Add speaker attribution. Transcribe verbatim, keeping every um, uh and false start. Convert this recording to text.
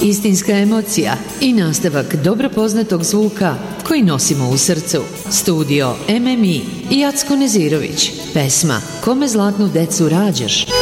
Speaker 1: istinska emocija i nastavak dobro poznatog zvuka koji nosimo u srcu. Studio M M I i Jacko Nezirović. Pesma Kome zlatnu decu rađaš.